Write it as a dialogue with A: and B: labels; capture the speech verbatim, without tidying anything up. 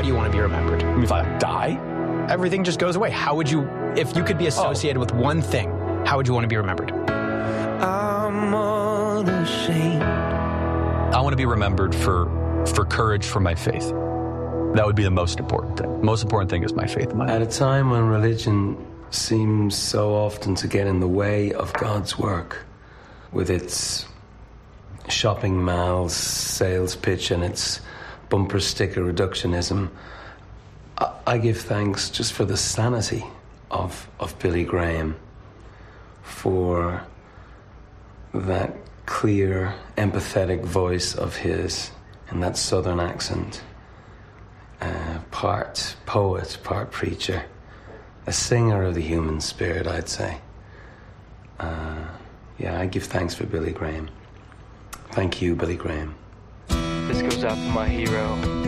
A: how do you want to be remembered?
B: I mean, if I die?
A: Everything just goes away. How would you, if you could be associated oh. with one thing, how would you want to be remembered?
C: I'm unashamed.
B: I want to be remembered for, for courage for my faith. That would be the most important thing. Most important thing is my faith in my life.
D: At a time when religion seems so often to get in the way of God's work, with its shopping malls, sales pitch, and its bumper sticker reductionism, I, I give thanks just for the sanity of, of Billy Graham, for that clear, empathetic voice of his and that southern accent. Uh, part poet, part preacher, a singer of the human spirit, I'd say. Uh, yeah, I give thanks for Billy Graham. Thank you, Billy Graham.
E: This goes out to my hero,